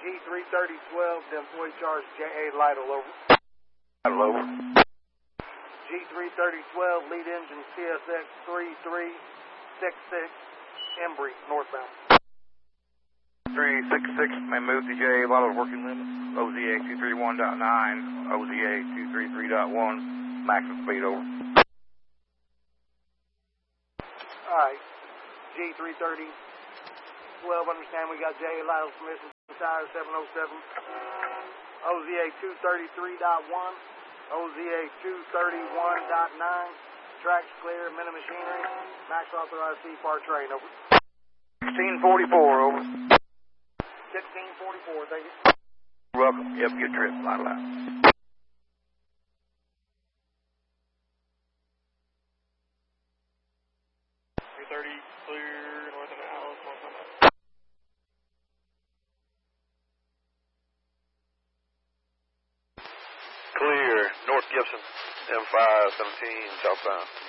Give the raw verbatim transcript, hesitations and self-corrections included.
three thirty twelve, the employee charge J A Lytle, over. Hello. G three thirty twelve, lead engine C S X three three six six, Embry, northbound. three six six, may move to J A Lytle working limit. O Z A two three one point nine, O Z A two three three point one, maximum speed, over. Alright, G three thirty twelve, understand we got J A Lytle's permission, tire seven oh seven, O Z A two thirty-three point one, O Z A two thirty-one point nine, tracks clear, minute machinery, max authorized C part train, over. sixteen forty-four, over. sixteen forty-four, thank you. Welcome, yep, good trip, Lytle out. three thirty, clear, north of Alice, north of Alice. Clear, North Gibson, M five seventeen, southbound.